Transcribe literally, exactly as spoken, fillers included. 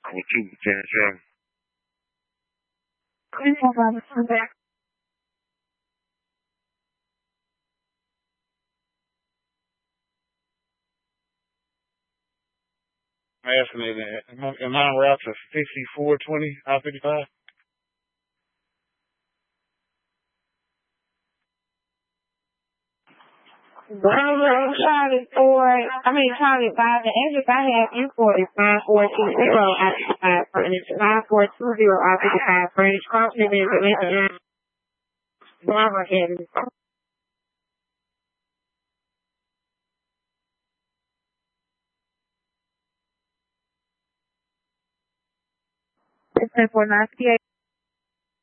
with you, ten seven. I'm asking you that. Am I am I en route to fifty-four twenty, I fifty-five? Bravo, Charlie four, I mean Charlie five, the address I have in Fort is nine four two zero I fifty-five, and it's nine four two zero I fifty-five, French Crossing is Atlanta, Bravo, and it's ten four nine P A